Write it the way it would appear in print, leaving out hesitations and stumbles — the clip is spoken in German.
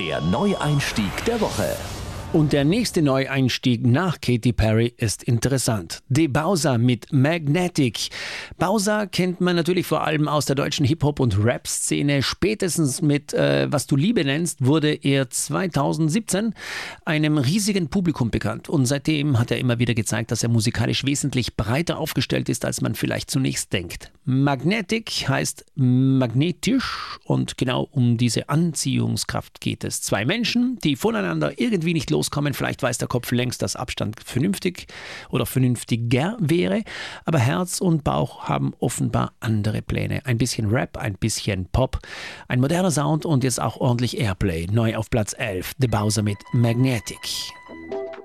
Der Neueinstieg der Woche. Und der nächste Neueinstieg nach Katy Perry ist interessant. De Bowser mit Magnetic. Bowser kennt man natürlich vor allem aus der deutschen Hip-Hop- und Rap-Szene. Spätestens mit Was du Liebe nennst, wurde er 2017 einem riesigen Publikum bekannt. Und seitdem hat er immer wieder gezeigt, dass er musikalisch wesentlich breiter aufgestellt ist, als man vielleicht zunächst denkt. Magnetic heißt magnetisch und genau um diese Anziehungskraft geht es. Zwei Menschen, die voneinander irgendwie nicht loskommen. Vielleicht weiß der Kopf längst, dass Abstand vernünftig oder vernünftiger wäre, aber Herz und Bauch haben offenbar andere Pläne. Ein bisschen Rap, ein bisschen Pop, ein moderner Sound und jetzt auch ordentlich Airplay. Neu auf Platz 11, De Bowser mit Magnetic.